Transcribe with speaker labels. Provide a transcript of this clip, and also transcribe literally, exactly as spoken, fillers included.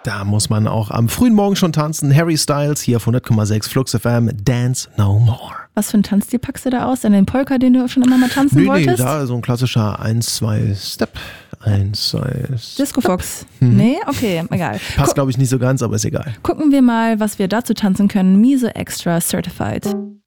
Speaker 1: Da muss man auch am frühen Morgen schon tanzen. Harry Styles hier auf hundert Komma sechs Flux F M, Dance No More.
Speaker 2: Was für einen Tanzstil packst du da aus? An den Polka, den du schon immer mal tanzen
Speaker 1: nee,
Speaker 2: wolltest?
Speaker 1: Nee, da so ein klassischer eins zwei Step. eins zwei
Speaker 2: Disco Fox. Hm. Nee? Okay, egal.
Speaker 1: Passt, glaube ich, nicht so ganz, aber ist egal.
Speaker 2: Gucken wir mal, was wir dazu tanzen können. Miso Extra Certified.